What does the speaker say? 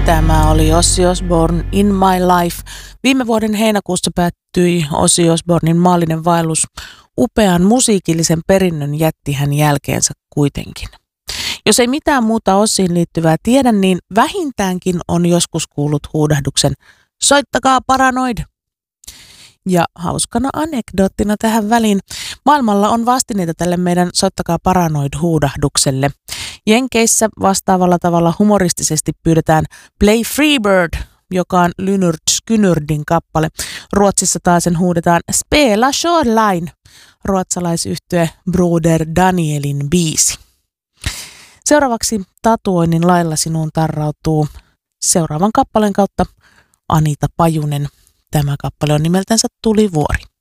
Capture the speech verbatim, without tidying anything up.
Tämä oli Ozzy Osbourne In My Life. Viime vuoden heinäkuussa päättyi Ozzy Osbournen maallinen vaellus. Upean musiikillisen perinnön jätti hän jälkeensä kuitenkin. Jos ei mitään muuta Ozzyin liittyvää tiedä, niin vähintäänkin on joskus kuullut huudahduksen "Soittakaa Paranoid!" Ja hauskana anekdoottina tähän väliin. Maailmalla on vastineita tälle meidän "Soittakaa Paranoid!" -huudahdukselle. Jenkeissä vastaavalla tavalla humoristisesti pyydetään "Play Freebird", joka on Lynyrd Skynyrdin kappale. Ruotsissa taas sen huudetaan "Spela Shoreline", ruotsalaisyhtye Broder Danielin biisi. Seuraavaksi Tatuoinnin lailla sinuun tarrautuu seuraavan kappaleen kautta Anita Pajunen. Tämä kappale on nimeltänsä Tulivuori.